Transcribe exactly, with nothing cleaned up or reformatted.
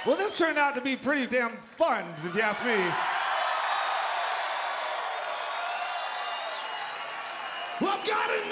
Well, this turned out to be pretty damn fun, if you ask me. Well, I've got it.